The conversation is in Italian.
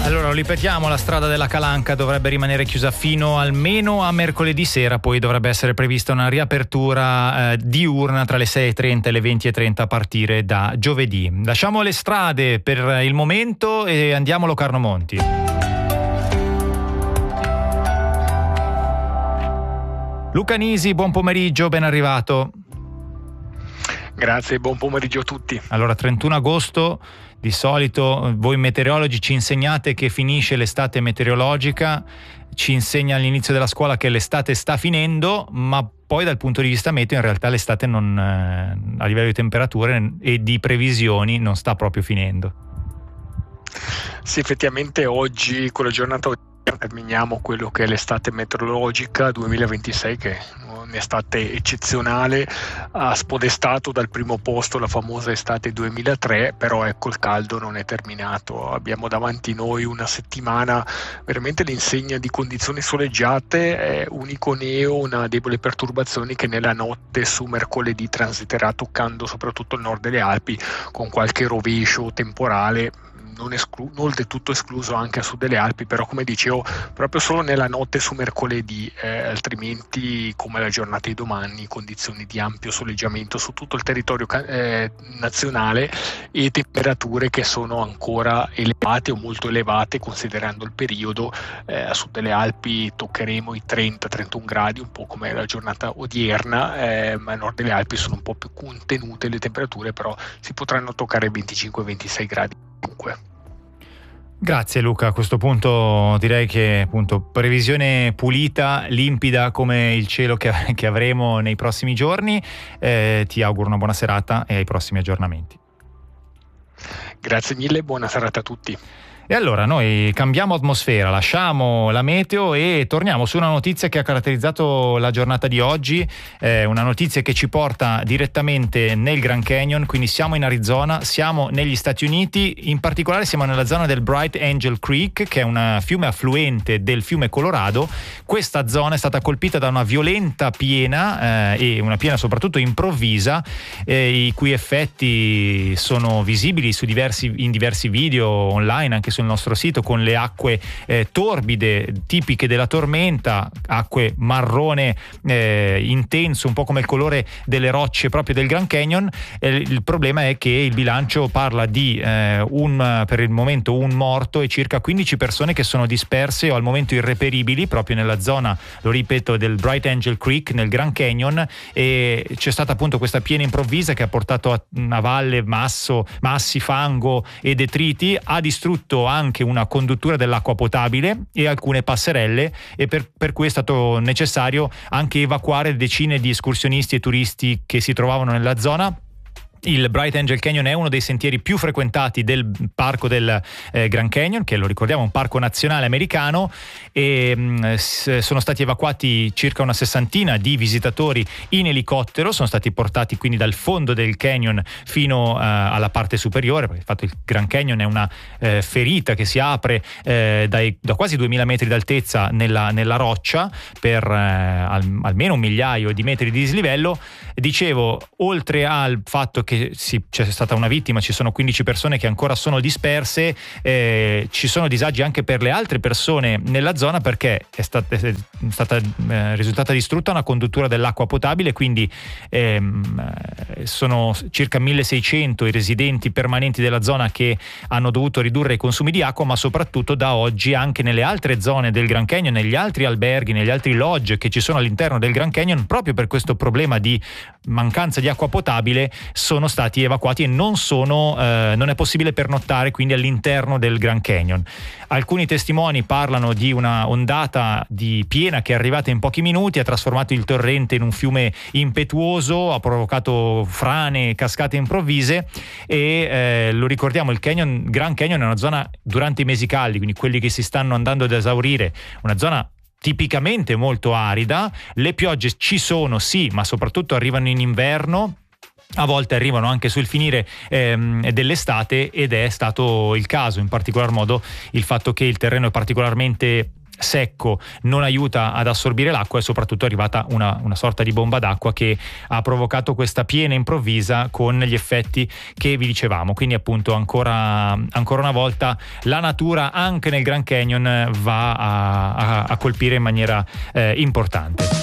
Allora, lo ripetiamo, la strada della Calanca dovrebbe rimanere chiusa fino almeno a mercoledì sera, poi dovrebbe essere prevista una riapertura diurna tra le 6:30 e le 20:30 a partire da giovedì. Lasciamo le strade per il momento e andiamo a Locarno Monti. Luca Nisi, buon pomeriggio, ben arrivato. Grazie, buon pomeriggio a tutti. Allora, 31 agosto, di solito voi meteorologi ci insegnate che finisce l'estate meteorologica, ci insegna all'inizio della scuola che l'estate sta finendo, ma poi dal punto di vista meteo in realtà l'estate non, a livello di temperature e di previsioni non sta proprio finendo. Sì, effettivamente oggi, con la giornata terminiamo quello che è l'estate meteorologica 2026, che è un'estate eccezionale, ha spodestato dal primo posto la famosa estate 2003, però ecco il caldo non è terminato. Abbiamo davanti noi una settimana veramente all'insegna di condizioni soleggiate, unico neo una debole perturbazione che nella notte su mercoledì transiterà toccando soprattutto il nord delle Alpi, con qualche rovescio temporale non del tutto escluso anche a sud delle Alpi, però come dicevo proprio solo nella notte su mercoledì, altrimenti come la giornata di domani condizioni di ampio soleggiamento su tutto il territorio nazionale e temperature che sono ancora elevate o molto elevate considerando il periodo. A sud delle Alpi toccheremo i 30-31 gradi, un po' come la giornata odierna, ma a nord delle Alpi sono un po' più contenute le temperature, però si potranno toccare 25-26 gradi comunque. Grazie Luca, a questo punto direi che appunto previsione pulita, limpida come il cielo che avremo nei prossimi giorni. Ti auguro una buona serata e ai prossimi aggiornamenti. Grazie mille, buona serata a tutti. E allora noi cambiamo atmosfera, lasciamo la meteo e torniamo su una notizia che ha caratterizzato la giornata di oggi, una notizia che ci porta direttamente nel Grand Canyon, quindi siamo in Arizona, siamo negli Stati Uniti, in particolare siamo nella zona del Bright Angel Creek, che è un fiume affluente del fiume Colorado. Questa zona è stata colpita da una violenta piena e una piena soprattutto improvvisa, i cui effetti sono visibili in diversi video online, anche sul nostro sito, con le acque torbide tipiche della tormenta, acque marrone intenso, un po' come il colore delle rocce proprio del Grand Canyon. Il problema è che il bilancio parla di per il momento un morto e circa 15 persone che sono disperse o al momento irreperibili proprio nella zona, lo ripeto, del Bright Angel Creek nel Grand Canyon. E c'è stata appunto questa piena improvvisa che ha portato a valle massi, fango e detriti, ha distrutto anche una conduttura dell'acqua potabile e alcune passerelle, e per cui è stato necessario anche evacuare decine di escursionisti e turisti che si trovavano nella zona. Il Bright Angel Canyon è uno dei sentieri più frequentati del parco del Grand Canyon, che lo ricordiamo è un parco nazionale americano, e sono stati evacuati circa una sessantina di visitatori in elicottero, sono stati portati quindi dal fondo del canyon fino alla parte superiore, perché infatti il Grand Canyon è una ferita che si apre da quasi 2000 metri d'altezza nella roccia per almeno 1 migliaio di metri di dislivello. Dicevo, oltre al fatto che c'è stata una vittima, ci sono 15 persone che ancora sono disperse, ci sono disagi anche per le altre persone nella zona, perché è stata risultata distrutta una conduttura dell'acqua potabile, quindi sono circa 1600 i residenti permanenti della zona che hanno dovuto ridurre i consumi di acqua, ma soprattutto da oggi anche nelle altre zone del Grand Canyon, negli altri alberghi, negli altri lodge che ci sono all'interno del Grand Canyon, proprio per questo problema di mancanza di acqua potabile, sono stati evacuati e non è possibile pernottare quindi all'interno del Grand Canyon. Alcuni testimoni parlano di una ondata di piena che è arrivata in pochi minuti, ha trasformato il torrente in un fiume impetuoso, ha provocato frane, cascate improvvise e lo ricordiamo, il Grand Canyon è una zona durante i mesi caldi, quindi quelli che si stanno andando ad esaurire, una zona tipicamente molto arida. Le piogge ci sono, sì, ma soprattutto arrivano in inverno, a volte arrivano anche sul finire dell'estate, ed è stato il caso, in particolar modo il fatto che il terreno è particolarmente secco non aiuta ad assorbire l'acqua, e soprattutto è arrivata una sorta di bomba d'acqua che ha provocato questa piena improvvisa con gli effetti che vi dicevamo. Quindi appunto ancora una volta la natura anche nel Grand Canyon va a colpire in maniera importante.